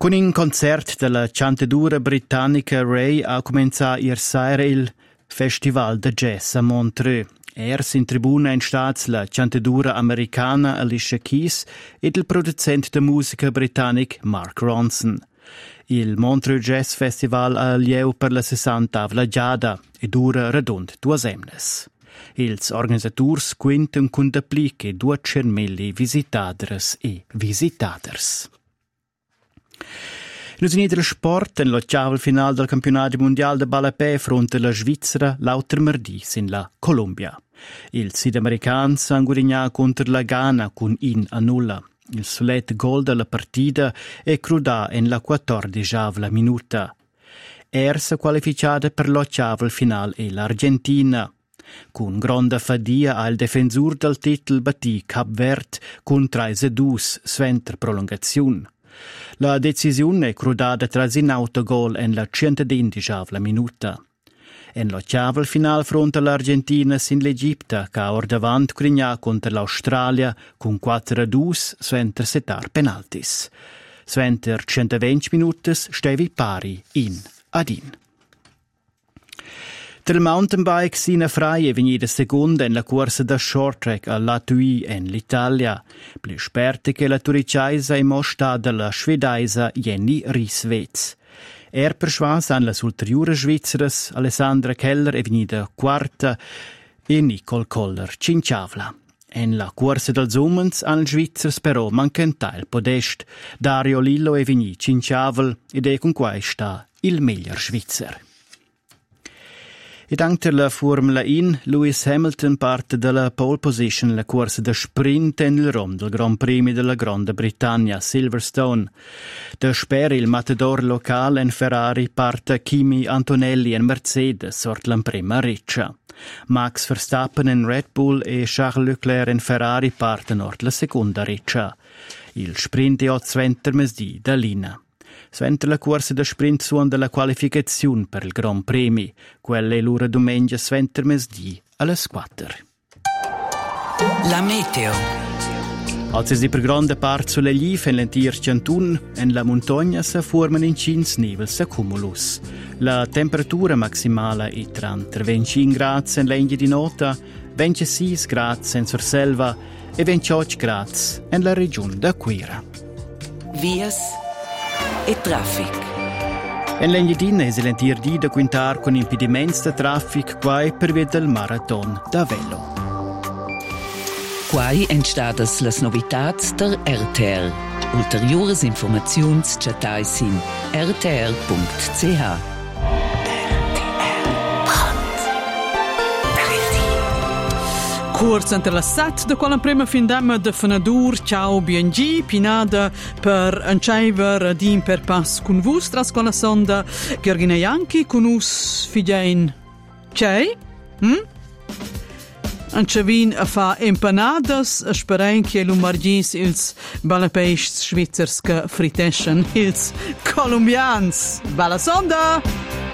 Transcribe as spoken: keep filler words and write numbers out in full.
Con un concert della cantadura britannica Ray ha cominciato ieri sera il Festival de Jazz a Montreux. Ers in tribuna in stats la cantadura americana Alicia Keys ed il producente de musica britannic Mark Ronson. Il Montreux Jazz Festival ha lieu per la sessantavla giada e dura radund due semnes. Ils organisators quinten cun dappliche duecentmila visitadres e visitators. Nus in del sport en l'ottavel final del campionato mondiale de ballapè fronte alla Svizzera l'auter mardi in la Colombia. Il sudamericans han guadagnato contro la Ghana con in a nulla. Il solet gol della partita è crudà en la quattordicesima minuta. Ersa qualificata per l'ottavel final e l'Argentina. Con grande fadia al difensor del titolo battì Cap Verde con tre a due sventer prolongazione. La decisione è crudata tras in autogol en la centodicesima minuta. En l'ottavel final fronte all'Argentina sin l'Egipta, che ha or davant grignà contro l'Australia con quattro a due sventer setar penaltis. Sventer centoventi minutas stevi pari in ad in. Del mountainbike Sina Frei è venuta seconda in la corsa da short track a La Thuile in l'Italia. Più esperta che la turicesa è mostrata dalla svedesa Jenny Rieswitz. Er persuasa an las ulteriori svizzeres Alessandra Keller è venuta quarta e Nicole Koller cinciavla. En la corsa dels umens an il svizzers però mancanta il podest. Dario Lillo è venuto cinciavel ed è con qua sta il miglior svizzer. E dank la Formula uno, Lewis Hamilton parte dalla pole position nella corsa da sprint nel rom del Gran Premio della Grande Britannia, Silverstone. Da spera il matador locale in Ferrari parte Kimi Antonelli in Mercedes, sort la prima riccia. Max Verstappen in Red Bull e Charles Leclerc in Ferrari partono la seconda riccia. Il sprint è sventer mesdì da Lina. Sventer la corsa da sprint suon della qualificazione per il Gran Premio. Quella è l'ora domenica sventer mesdì alle quattro. La meteo. Als si per grande parte sulle live in l'entier cantun, en la montagna si formano in cins nevels accumulus. La temperatura maximale è tra venticinque gradi in legna di nota, ventisei gradi in Surselva e ventotto gradi in la regione d'Aquila. Vias e traffic. En l'Engadina è l'entier di da quintar con impedimenti da traffic quai per via del marathon da velo. Quai entstadas las novitats der R T R. Ulteriores informaziuns chatais in r t r punct c h. Kurz entre la sat de quella prima fin d'amma de Fenadur, ciao B N G, pinada per enceiver din per pass con vus tras quella sonda Gheorghine Ianchi con us figein c'è? Hm? Ancevin a fa empanadas, a sperain che l'umargis ils balapeists schwitzers che friteschen ils colombians. Bella sonda!